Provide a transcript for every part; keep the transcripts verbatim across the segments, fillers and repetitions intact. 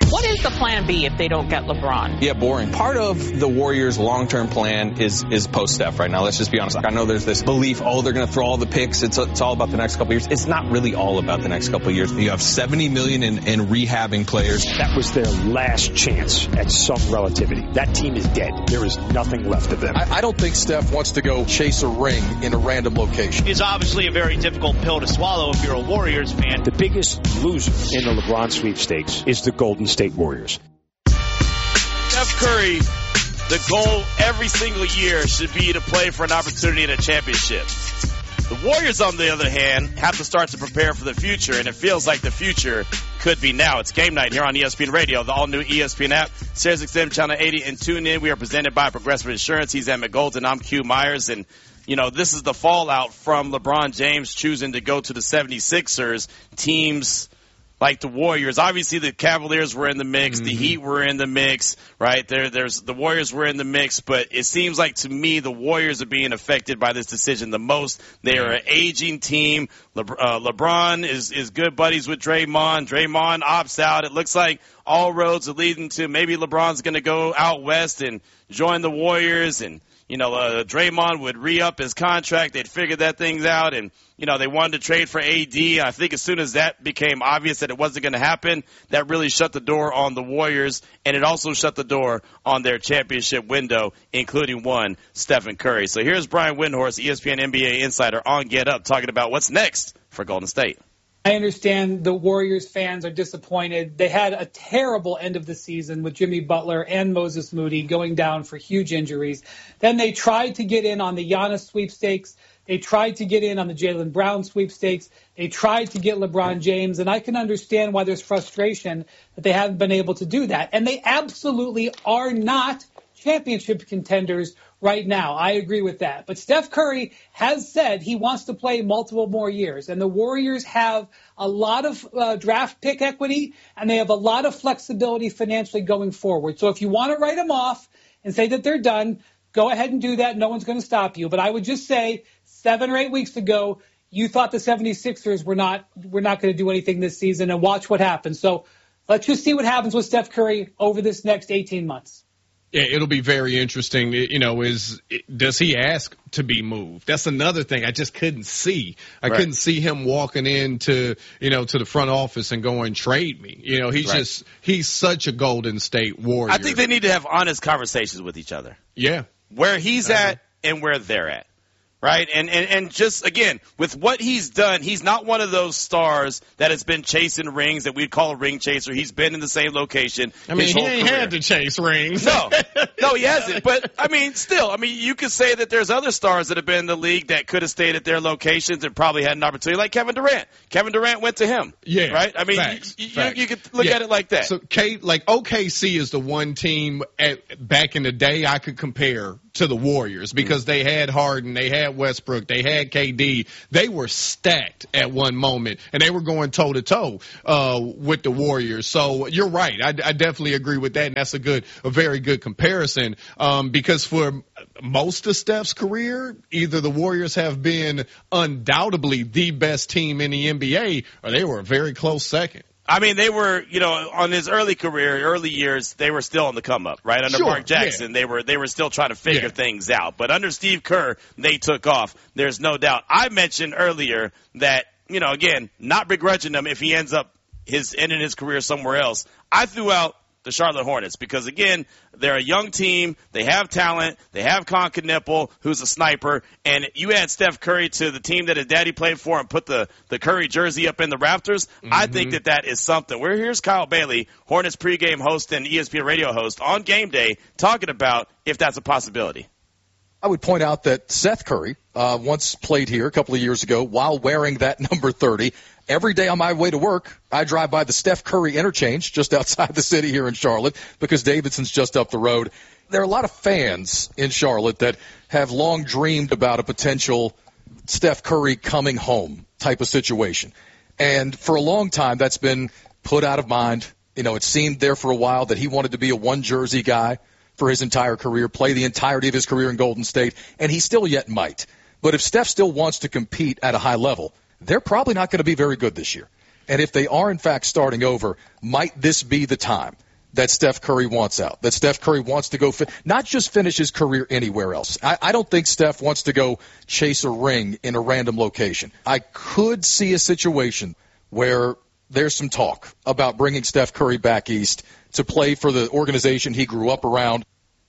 What is the plan B if they don't get LeBron? Yeah, boring. Part of the Warriors' long-term plan is is post-Steph right now. Let's just be honest. I know there's this belief, oh, they're going to throw all the picks. It's it's all about the next couple of years. It's not really all about the next couple of years. You have seventy million dollars in, in rehabbing players. That was their last chance at some relativity. That team is dead. There is nothing left of them. I, I don't think Steph wants to go chase a ring in a random location. It's obviously a very difficult pill to swallow if you're a Warriors fan. The biggest loser in the LeBron sweepstakes is the Golden State Warriors. Steph Curry, the goal every single year should be to play for an opportunity in a championship. The Warriors, on the other hand, have to start to prepare for the future, and it feels like the future could be now. It's game night here on E S P N Radio, the all-new E S P N app, Sirius X M Channel eighty, and tune in. We are presented by Progressive Insurance. He's Emmett Golden. I'm Q Myers, and you know, this is the fallout from LeBron James choosing to go to the seventy-sixers. Teams like the Warriors, obviously the Cavaliers were in the mix, mm-hmm. the Heat were in the mix, right? There, there's the Warriors were in the mix, but it seems like to me the Warriors are being affected by this decision the most. They are an aging team. Le, uh, LeBron is is good buddies with Draymond. Draymond opts out. It looks like all roads are leading to maybe LeBron's going to go out west and join the Warriors, and you know, uh, Draymond would re-up his contract. They'd figure that things out, and, you know, they wanted to trade for A D. I think as soon as that became obvious that it wasn't going to happen, that really shut the door on the Warriors, and it also shut the door on their championship window, including one, Stephen Curry. So here's Brian Windhorst, E S P N N B A insider on Get Up, talking about what's next for Golden State. I understand the Warriors fans are disappointed. They had a terrible end of the season with Jimmy Butler and Moses Moody going down for huge injuries. Then they tried to get in on the Giannis sweepstakes. They tried to get in on the Jaylen Brown sweepstakes. They tried to get LeBron James, and I can understand why there's frustration that they haven't been able to do that. And they absolutely are not championship contenders right now. I agree with that. But Steph Curry has said he wants to play multiple more years. And the Warriors have a lot of uh, draft pick equity, and they have a lot of flexibility financially going forward. So if you want to write them off and say that they're done, go ahead and do that. No one's going to stop you. But I would just say seven or eight weeks ago, you thought the seventy-sixers were not, were not going to do anything this season, and watch what happens. So let's just see what happens with Steph Curry over this next eighteen months. Yeah, it'll be very interesting. You know, is does he ask to be moved? That's another thing I just couldn't see. I right. couldn't see him walking into, you know, to the front office and going, trade me. You know, he's right. just he's such a Golden State Warrior. I think they need to have honest conversations with each other. Yeah. Where he's uh-huh. at and where they're at. Right? And, and and just, again, with what he's done, he's not one of those stars that has been chasing rings that we'd call a ring chaser. He's been in the same location. I mean, his he whole ain't career. had to chase rings. No. No, he hasn't. But, I mean, still, I mean, you could say that there's other stars that have been in the league that could have stayed at their locations and probably had an opportunity, like Kevin Durant. Kevin Durant went to him. Yeah. Right? I mean, facts, you, facts. you, you could look yeah. at it like that. So, Kate, like O K C is the one team at, back in the day I could compare to the Warriors because they had Harden, they had Westbrook, they had K D. They were stacked at one moment, and they were going toe-to-toe uh, with the Warriors. So you're right. I, I definitely agree with that, and that's a good, a very good comparison um, because for most of Steph's career, either the Warriors have been undoubtedly the best team in the N B A, or they were a very close second. I mean, they were, you know, on his early career, early years, they were still on the come up, right? Under sure, Mark Jackson, yeah. they were they were still trying to figure yeah. things out. But under Steve Kerr, they took off. There's no doubt. I mentioned earlier that, you know, again, not begrudging him if he ends up his ending his career somewhere else. I threw out the Charlotte Hornets because, again, they're a young team. They have talent. They have Con Knipple, who's a sniper. And you add Steph Curry to the team that his daddy played for and put the, the Curry jersey up in the rafters. Mm-hmm. I think that that is something. Where here's Kyle Bailey, Hornets pregame host and E S P N radio host on game day, talking about if that's a possibility. I would point out that Seth Curry uh, once played here a couple of years ago while wearing that number thirty. Every day on my way to work, I drive by the Steph Curry interchange just outside the city here in Charlotte because Davidson's just up the road. There are a lot of fans in Charlotte that have long dreamed about a potential Steph Curry coming home type of situation. And for a long time, that's been put out of mind. You know, it seemed there for a while that he wanted to be a one-jersey guy for his entire career, play the entirety of his career in Golden State, and he still yet might. But if Steph still wants to compete at a high level, they're probably not going to be very good this year. And if they are, in fact, starting over, might this be the time that Steph Curry wants out, that Steph Curry wants to go, fi- not just finish his career anywhere else. I, I don't think Steph wants to go chase a ring in a random location. I could see a situation where there's some talk about bringing Steph Curry back east to play for the organization he grew up around.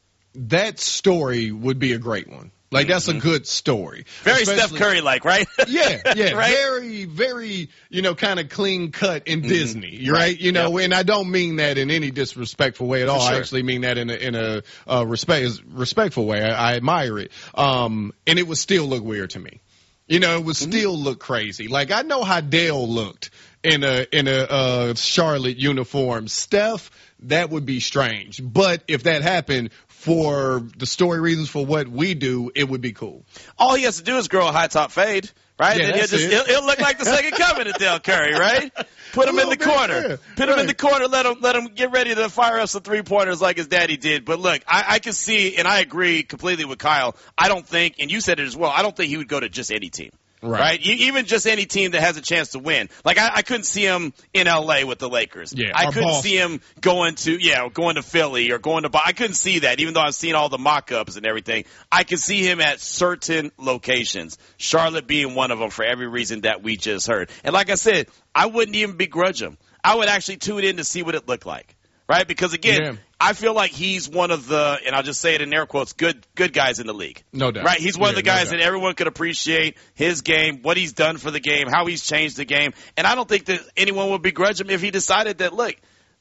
That story would be a great one. Like, that's a good story. Very Especially, Steph Curry-like, right? Yeah, yeah. Right? Very, very, you know, kind of clean cut in Mm-hmm. Disney, right? right? You know, yep. And I don't mean that in any disrespectful way at all. Sure. I actually mean that in a, in a uh, respect, respectful way. I, I admire it. Um, and it would still look weird to me. You know, it would mm-hmm. still look crazy. Like, I know how Dale looked in a, in a, uh, Charlotte uniform. Steph, that would be strange. But if that happened, for the story reasons for what we do, it would be cool. All he has to do is grow a high top fade, right? Yeah, and he'll, that's just, it. he'll, he'll look like the second coming of Dale Curry, right? Put him in the bit, corner. yeah. Put right. him in the corner. Let him let him get ready to fire up some three pointers like his daddy did. But look, I, I can see, and I agree completely with Kyle. I don't think, and you said it as well, I don't think he would go to just any team. Right. right? Even just any team that has a chance to win. Like, I, I couldn't see him in L A with the Lakers. Yeah, I couldn't Boston. see him going to, yeah, going to Philly or going to, I couldn't see that, even though I've seen all the mock-ups and everything. I could see him at certain locations. Charlotte being one of them for every reason that we just heard. And like I said, I wouldn't even begrudge him. I would actually tune in to see what it looked like. Right? Because, again, yeah. I feel like he's one of the, and I'll just say it in air quotes, good good guys in the league. No doubt. Right? He's one yeah, of the guys no that everyone could appreciate his game, what he's done for the game, how he's changed the game. And I don't think that anyone would begrudge him if he decided that, look,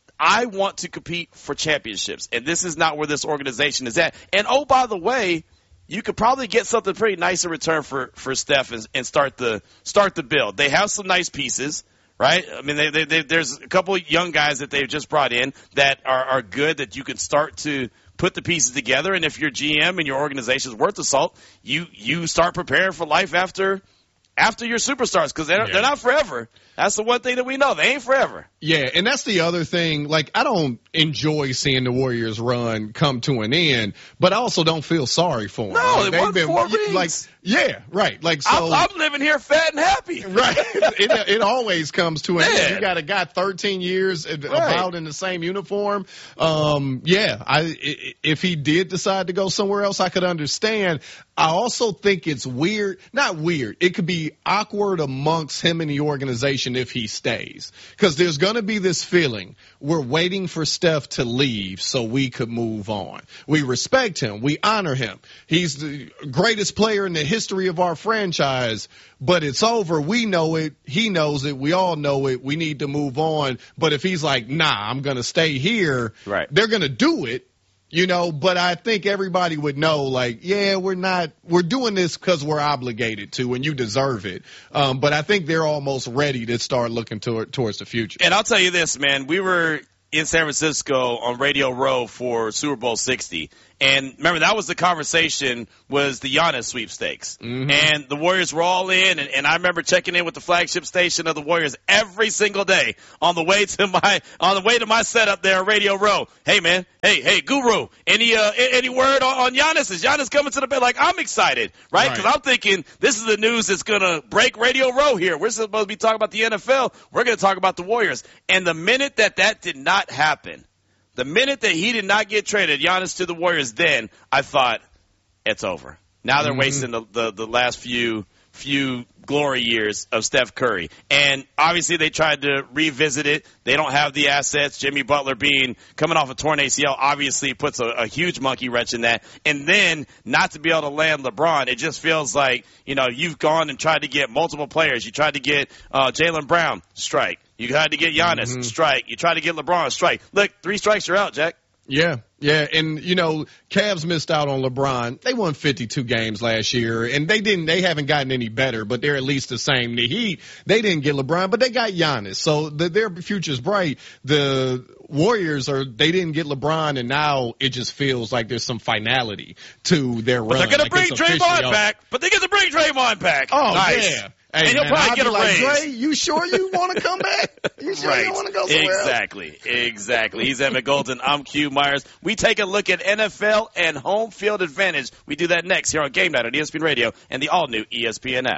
I want to compete for championships, and this is not where this organization is at. And, oh, by the way, you could probably get something pretty nice in return for, for Steph and, and start the start the build. They have some nice pieces. Right? I mean, they, they, they, there's a couple of young guys that they've just brought in that are, are good that you can start to put the pieces together. And if your G M and your organization is worth the salt, you, you start preparing for life after after your superstars because they're, yeah. they're not forever. That's the one thing that we know. They ain't forever. Yeah, and that's the other thing. Like, I don't enjoy seeing the Warriors run come to an end, but I also don't feel sorry for them. No, like, they won been, four rings. Like, yeah, right. Like, so I'm, I'm living here fat and happy. Right. it, it always comes to an Man. end. You got a guy thirteen years right. about in the same uniform. Um, yeah, I if he did decide to go somewhere else, I could understand. I also think it's weird, not weird. It could be awkward amongst him and the organization if he stays. Because there's going to be this feeling we're waiting for Steph to leave so we could move on. We respect him. We honor him. He's the greatest player in the history of our franchise, but it's over. We know it. He knows it. We all know it. We need to move on. But if he's like, nah, I'm going to stay here, right. they're going to do it. You know, but I think everybody would know, like, yeah, we're not, we're doing this because we're obligated to, and you deserve it. Um, but I think they're almost ready to start looking toward, towards the future. And I'll tell you this, man, we were in San Francisco on Radio Row for Super Bowl sixty. And remember, that was the conversation, was the Giannis sweepstakes. Mm-hmm. And the Warriors were all in, and, and I remember checking in with the flagship station of the Warriors every single day on the way to my on the way to my setup there at Radio Row. Hey, man, hey, hey, Guru, any uh, any word on, on Giannis? Is Giannis coming to the bed? Like, I'm excited, right? Because right. I'm thinking this is the news that's going to break Radio Row here. We're supposed to be talking about the N F L. We're going to talk about the Warriors. And the minute that that did not happen, the minute that he did not get traded, Giannis to the Warriors, then I thought it's over. Now they're mm-hmm. wasting the, the, the last few few glory years of Steph Curry. And obviously they tried to revisit it. They don't have the assets. Jimmy Butler being coming off a torn A C L obviously puts a, a huge monkey wrench in that. And then not to be able to land LeBron, it just feels like, you know, you've gone and tried to get multiple players. You tried to get uh, Jaylen Brown, strike. You tried to get Giannis, mm-hmm. strike. You tried to get LeBron, strike. Look, three strikes, you're out, Jack. Yeah, yeah, and you know, Cavs missed out on LeBron. They won fifty-two games last year, and they didn't. They haven't gotten any better, but they're at least the same. The Heat, they didn't get LeBron, but they got Giannis, so the, their future's bright. The Warriors are they didn't get LeBron, and now it just feels like there's some finality to their but run. They're going like to bring Draymond over. back, but they get to bring Draymond back. Oh, nice. yeah. Hey, and he'll man, probably I'll get a like, raise. Dre, you sure you want to come back? You sure right. you want to go somewhere Exactly. else? Exactly. He's Emmett Golden. I'm Q Myers. We take a look at N F L and home field advantage. We do that next here on Game Night on E S P N Radio and the all-new E S P N app.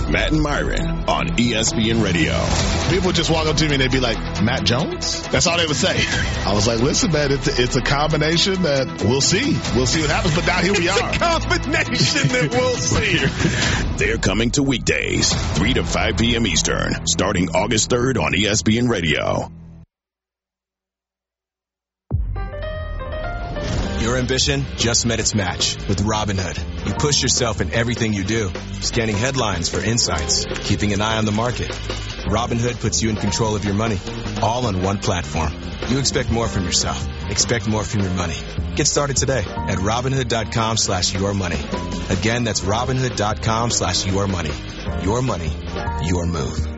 Matt and Myron on E S P N Radio. People just walk up to me and they'd be like, Matt Jones? That's all they would say. I was like, listen, man, it's a, it's a combination that we'll see. We'll see what happens, but now here we are. It's a combination that we'll see. They're coming to weekdays, three to five p.m. Eastern, starting August third on E S P N Radio. Your ambition just met its match with Robinhood. You push yourself in everything you do, scanning headlines for insights, keeping an eye on the market. Robinhood puts you in control of your money, all on one platform. You expect more from yourself. Expect more from your money. Get started today at Robinhood.com slash your money. Again, that's Robinhood.com slash your money. Your money, your move.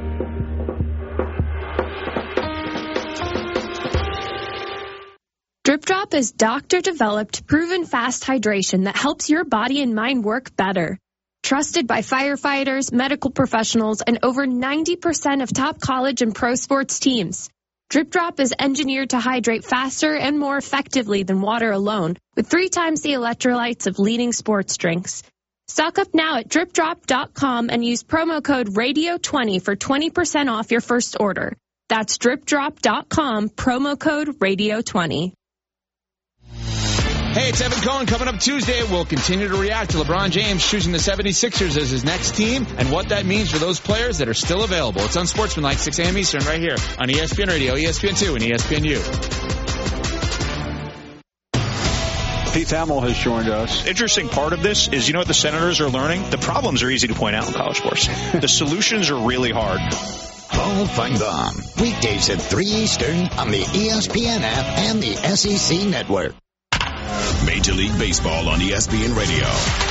Drip Drop is doctor-developed, proven fast hydration that helps your body and mind work better. Trusted by firefighters, medical professionals, and over ninety percent of top college and pro sports teams. Drip Drop is engineered to hydrate faster and more effectively than water alone, with three times the electrolytes of leading sports drinks. Stock up now at drip drop dot com and use promo code radio twenty for twenty percent off your first order. That's drip drop dot com, promo code radio twenty. Hey, it's Evan Cohen. Coming up Tuesday, we'll continue to react to LeBron James choosing the seventy-sixers as his next team and what that means for those players that are still available. It's Unsportsmanlike, six a.m. Eastern, right here on E S P N Radio, E S P N two, and E S P N U. Pete Thamel has joined us. Interesting part of this is, you know what the Senators are learning? The problems are easy to point out in college sports. The solutions are really hard. Paul Feinbaum, weekdays at three Eastern on the E S P N app and the S E C Network. Major League Baseball on E S P N Radio.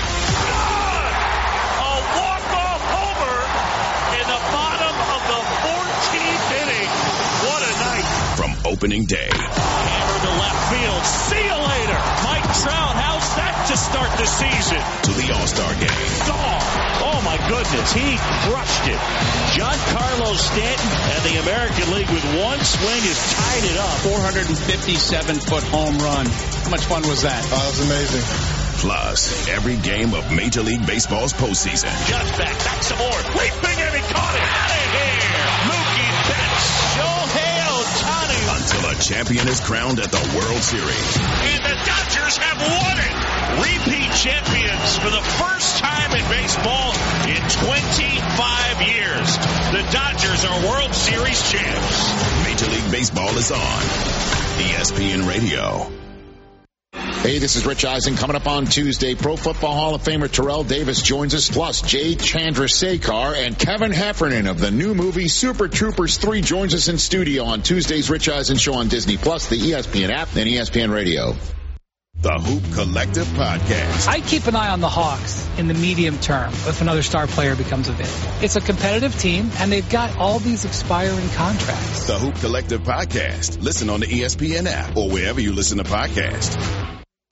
A walk-off homer in the bottom of the fourteenth inning. What a night. From opening day. Hammer to left field. See you later. Mike Trout, how's that to start the season? To the All-Star game. Gone. Oh, my goodness. He crushed it. Giancarlo Stanton and the American League with one swing has tied it up. four hundred fifty-seven foot home run. How much fun was that? Oh, that was amazing. Plus, every game of Major League Baseball's postseason. Just back, back some more. Leaping and he caught it. Out of here. Mookie Betts. Shohei Ohtani. Until a champion is crowned at the World Series. And the Dodgers have won it. Repeat champions for the first time in baseball in twenty-five years. The Dodgers are World Series champs. Major League Baseball is on E S P N Radio. Hey, this is Rich Eisen. Coming up on Tuesday, Pro Football Hall of Famer Terrell Davis joins us, plus Jay Chandrasekhar and Kevin Heffernan of the new movie Super Troopers three joins us in studio on Tuesday's Rich Eisen Show on Disney Plus, the E S P N app, and E S P N Radio. The Hoop Collective Podcast. I keep an eye on the Hawks in the medium term if another star player becomes available. It's a competitive team, and they've got all these expiring contracts. The Hoop Collective Podcast. Listen on the E S P N app or wherever you listen to podcasts.